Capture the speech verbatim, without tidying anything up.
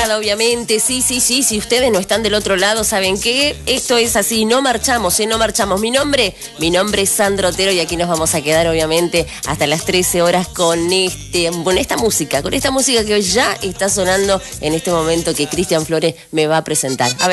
nada, obviamente. Sí, sí, sí, si ustedes no están del otro lado, ¿saben qué? Esto es así, no marchamos, ¿eh? No marchamos. Mi nombre, mi nombre es Sandro Otero y aquí nos vamos a quedar, obviamente, hasta las trece horas con, este, con esta música, con esta música que ya está sonando en este momento que Cristian Flores me va a presentar. A ver.